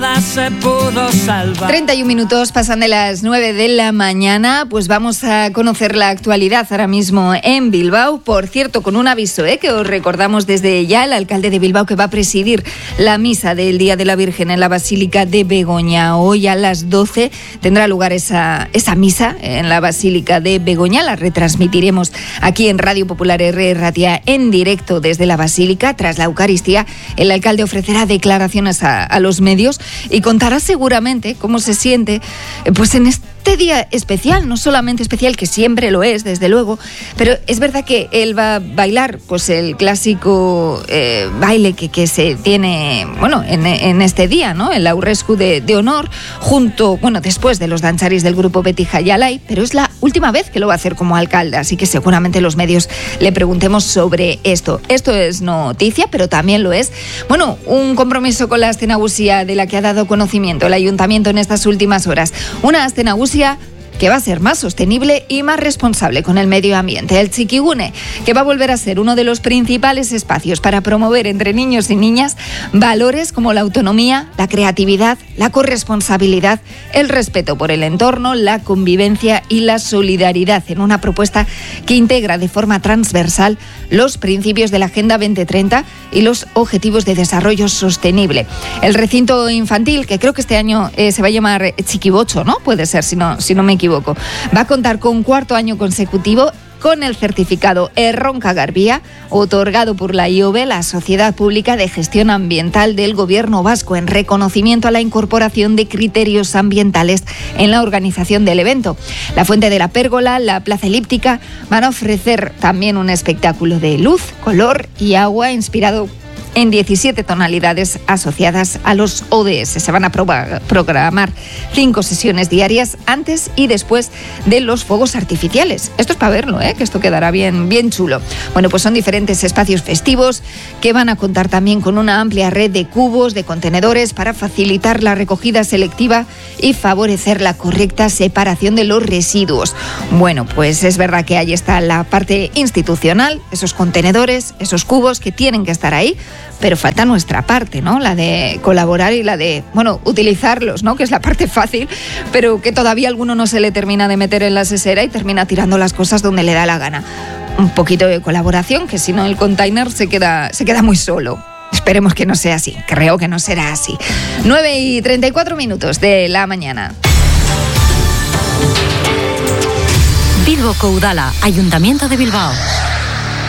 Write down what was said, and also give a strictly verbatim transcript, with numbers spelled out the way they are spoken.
Se pudo salvar. treinta y un minutos pasan de las nueve de la mañana, pues vamos a conocer la actualidad ahora mismo en Bilbao. Por cierto, con un aviso ¿eh? que os recordamos desde ya, el alcalde de Bilbao que va a presidir la misa del Día de la Virgen en la Basílica de Begoña. Hoy a las doce tendrá lugar esa, esa misa en la Basílica de Begoña. La retransmitiremos aquí en Radio Popular R Ratia en directo desde la Basílica. Tras la Eucaristía, el alcalde ofrecerá declaraciones a, a los medios y contará seguramente cómo se siente pues en este día especial, no solamente especial, que siempre lo es, desde luego, pero es verdad que él va a bailar pues el clásico eh, baile que, que se tiene, bueno, en, en este día, ¿no? El Aurrescu de, de honor, junto, bueno, después de los danzaris del grupo Beti Jaialai, pero es la última vez que lo va a hacer como alcalde, así que seguramente los medios le preguntemos sobre esto. Esto es noticia, pero también lo es, bueno, un compromiso con la Aste Nagusia de la que ha dado conocimiento el ayuntamiento en estas últimas horas. Una Aste Nagusia que va a ser más sostenible y más responsable con el medio ambiente. El Txikigune, que va a volver a ser uno de los principales espacios para promover entre niños y niñas valores como la autonomía, la creatividad, la corresponsabilidad, el respeto por el entorno, la convivencia y la solidaridad, en una propuesta que integra de forma transversal los principios de la Agenda veinte treinta y los Objetivos de Desarrollo Sostenible. El recinto infantil, que creo que este año eh, se va a llamar Txikibocho, ¿no? Puede ser, si no, si no me equivoco. Va a contar con cuarto año consecutivo con el certificado Erronka Garbia, otorgado por la I O B, la Sociedad Pública de Gestión Ambiental del Gobierno Vasco, en reconocimiento a la incorporación de criterios ambientales en la organización del evento. La Fuente de la Pérgola, la Plaza Elíptica van a ofrecer también un espectáculo de luz, color y agua inspirado en diecisiete tonalidades asociadas a los O D S. Se van a proba- programar cinco sesiones diarias antes y después de los fuegos artificiales. Esto es para verlo, ¿eh? Que esto quedará bien, bien chulo. Bueno, pues son diferentes espacios festivos que van a contar también con una amplia red de cubos, de contenedores para facilitar la recogida selectiva y favorecer la correcta separación de los residuos. Bueno, pues es verdad que ahí está la parte institucional, esos contenedores, esos cubos que tienen que estar ahí, pero falta nuestra parte, ¿no? La de colaborar y la de, bueno, utilizarlos, ¿no? Que es la parte fácil, pero que todavía alguno no se le termina de meter en la sesera y termina tirando las cosas donde le da la gana. Un poquito de colaboración, que si no el container se queda, se queda muy solo. Esperemos que no sea así, creo que no será así. nueve y treinta y cuatro minutos de la mañana. Bilboko Udala, Ayuntamiento de Bilbao.